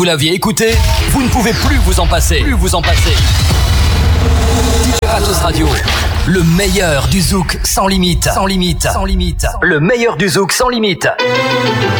Vous l'aviez écouté, vous ne pouvez plus vous en passer. DJ Ratos Radio, le meilleur du zouk sans limite. Le meilleur du zouk sans limite.